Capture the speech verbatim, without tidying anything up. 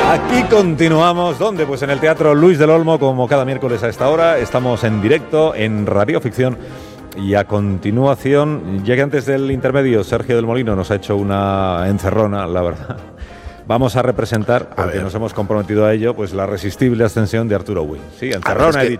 Aquí continuamos, ¿dónde? Pues en el Teatro Luis del Olmo, como cada miércoles a esta hora. Estamos en directo en Radioficción. Y a continuación, ya que antes del intermedio Sergio del Molino nos ha hecho una encerrona, la verdad, vamos a representar, porque a nos hemos comprometido a ello, pues la resistible ascensión de Arturo Wing. Sí, encerrona, ver, es que...